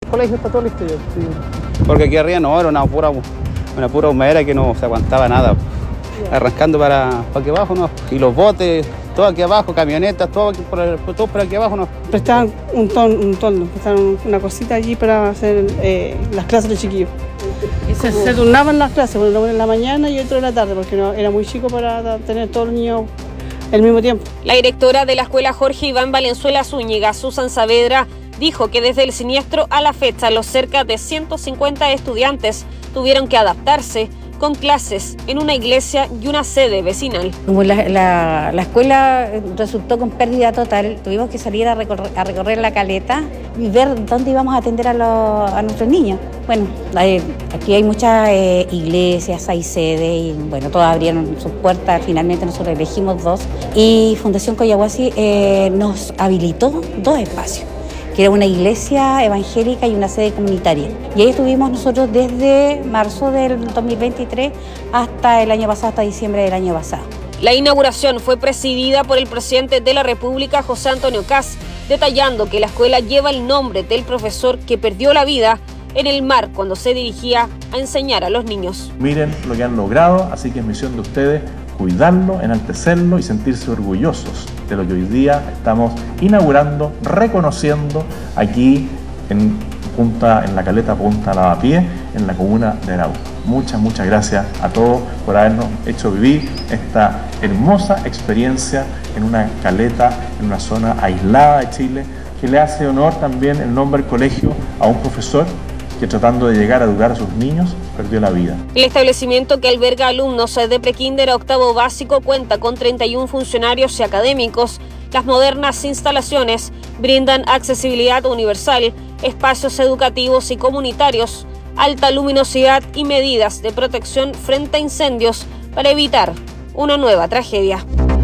colegio está todo listo ya. Sí. Porque aquí arriba no, era una pura humedera que no se aguantaba nada. Arrancando para aquí abajo, ¿no? Y los botes, todo aquí abajo, camionetas, todo por aquí abajo, ¿no? Prestaban un toldo, prestaban una cosita allí para hacer las clases de chiquillos. Se turnaban las clases, uno en la mañana y otro en la tarde, porque no, era muy chico para tener todos los niños al mismo tiempo. La directora de la escuela Jorge Iván Valenzuela Zúñiga, Susan Saavedra, dijo que desde el siniestro a la fecha los cerca de 150 estudiantes tuvieron que adaptarse con clases en una iglesia y una sede vecinal. Como la escuela resultó con pérdida total, tuvimos que salir a recorrer la caleta y ver dónde íbamos a atender a nuestros niños. Bueno, aquí hay muchas iglesias, hay sedes y bueno, todas abrieron sus puertas, finalmente nosotros elegimos 2 y Fundación Coyahuasi nos habilitó 2 espacios, que era una iglesia evangélica y una sede comunitaria. Y ahí estuvimos nosotros desde marzo del 2023 hasta el año pasado, hasta diciembre del año pasado. La inauguración fue presidida por el presidente de la República, José Antonio Kast, detallando que la escuela lleva el nombre del profesor que perdió la vida en el mar cuando se dirigía a enseñar a los niños. Miren lo que han logrado, así que es misión de ustedes cuidarlo, enaltecerlo y sentirse orgullosos de lo que hoy día estamos inaugurando, reconociendo aquí en la caleta Punta Lavapié, en la comuna de Arauco. Muchas gracias a todos por habernos hecho vivir esta hermosa experiencia en una caleta, en una zona aislada de Chile, que le hace honor también el nombre del colegio a un profesor que tratando de llegar a educar a sus niños, perdió la vida. El establecimiento, que alberga alumnos de prekinder a octavo básico, cuenta con 31 funcionarios y académicos. Las modernas instalaciones brindan accesibilidad universal, espacios educativos y comunitarios, alta luminosidad y medidas de protección frente a incendios para evitar una nueva tragedia.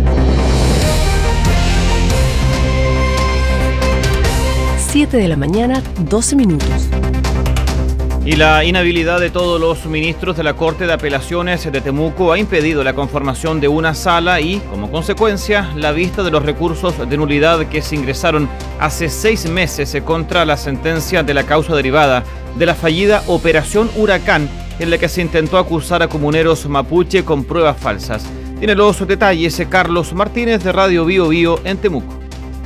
Siete de la mañana, 12 minutos. Y la inhabilidad de todos los ministros de la Corte de Apelaciones de Temuco ha impedido la conformación de una sala y, como consecuencia, la vista de los recursos de nulidad que se ingresaron hace 6 meses contra la sentencia de la causa derivada de la fallida Operación Huracán, en la que se intentó acusar a comuneros mapuche con pruebas falsas. Tiene los detalles Carlos Martínez de Radio Bío Bío en Temuco.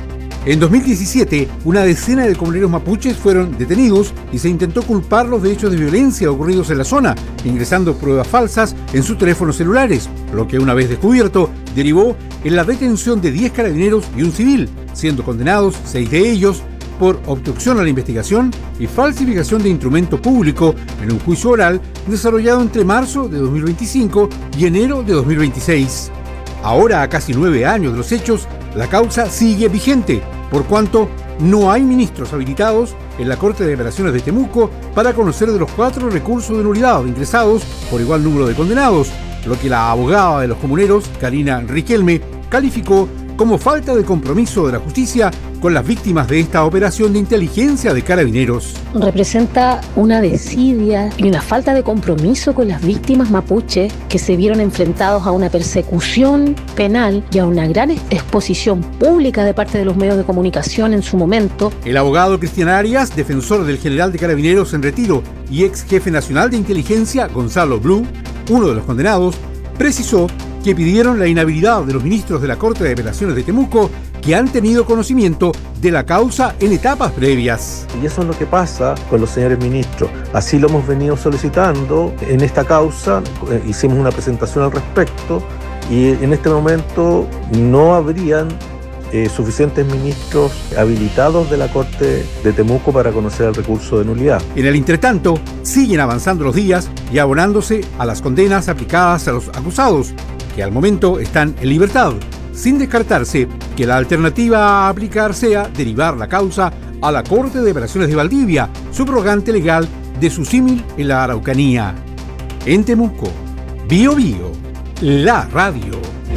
En 2017, una decena de comuneros mapuches fueron detenidos y se intentó culparlos de hechos de violencia ocurridos en la zona, ingresando pruebas falsas en sus teléfonos celulares, lo que una vez descubierto derivó en la detención de 10 carabineros y un civil, siendo condenados 6 de ellos por obstrucción a la investigación y falsificación de instrumento público en un juicio oral desarrollado entre marzo de 2025 y enero de 2026. Ahora, a casi 9 años de los hechos, la causa sigue vigente, por cuanto no hay ministros habilitados en la Corte de Apelaciones de Temuco para conocer de los 4 recursos de nulidad ingresados por igual número de condenados, lo que la abogada de los comuneros, Karina Riquelme, calificó como falta de compromiso de la justicia con las víctimas de esta operación de inteligencia de Carabineros. Representa una desidia y una falta de compromiso con las víctimas mapuche que se vieron enfrentados a una persecución penal y a una gran exposición pública de parte de los medios de comunicación en su momento. El abogado Cristian Arias, defensor del general de Carabineros en retiro y ex jefe nacional de inteligencia Gonzalo Blue, uno de los condenados, precisó que pidieron la inhabilidad de los ministros de la Corte de Apelaciones de Temuco que han tenido conocimiento de la causa en etapas previas. Y eso es lo que pasa con los señores ministros. Así lo hemos venido solicitando en esta causa, hicimos una presentación al respecto y en este momento no habrían suficientes ministros habilitados de la Corte de Temuco para conocer el recurso de nulidad. En el entretanto, siguen avanzando los días y abonándose a las condenas aplicadas a los acusados, que al momento están en libertad, sin descartarse que la alternativa a aplicar sea derivar la causa a la Corte de Apelaciones de Valdivia, subrogante legal de su símil en la Araucanía. En Temuco, Bío Bío, la radio.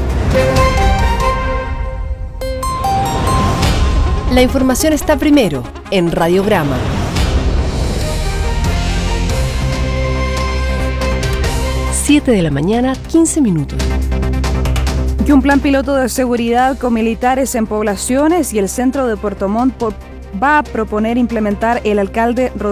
La información está primero en Radiograma. 7 de la mañana, 15 minutos. Y un plan piloto de seguridad con militares en poblaciones y el centro de Puerto Montt va a proponer implementar el alcalde